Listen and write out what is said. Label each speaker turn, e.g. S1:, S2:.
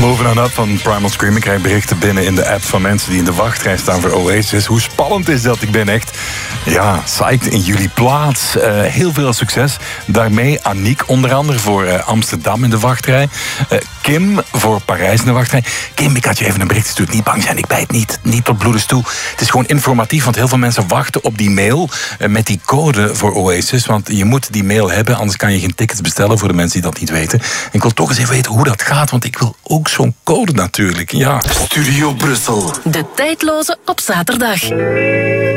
S1: Moving on Up van Primal Scream. Ik krijg berichten binnen in de app van mensen die in de wachtrij staan voor Oasis. Hoe spannend is dat? Ik ben echt, psyched in jullie plaats. Heel veel succes. Daarmee Aniek onder andere voor Amsterdam in de wachtrij. Kim voor Parijs in de wachtrij. Kim, ik had je even een bericht gestuurd. Niet bang zijn, ik bijt niet tot bloedens toe. Het is gewoon informatief, want heel veel mensen wachten op die mail met die code voor Oasis. Want je moet die mail hebben, anders kan je geen tickets bestellen voor de mensen die dat niet weten. En ik wil toch eens even weten hoe dat gaat, want ik wil ook zo'n code natuurlijk. Ja.
S2: Studio Brussel.
S3: De tijdloze op zaterdag.